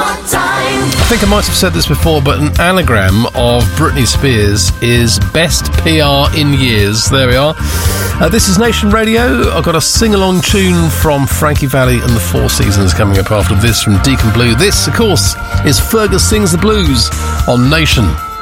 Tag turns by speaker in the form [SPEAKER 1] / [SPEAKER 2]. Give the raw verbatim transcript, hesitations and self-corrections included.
[SPEAKER 1] Summertime.
[SPEAKER 2] I think I might have said this before, but an anagram of Britney Spears is best P R in years. There we are. Uh, this is Nation Radio. I've got a sing-along tune from Frankie Valli and the Four Seasons coming up after this from Deacon Blue. This, of course, is Fergus Sings the Blues on Nation.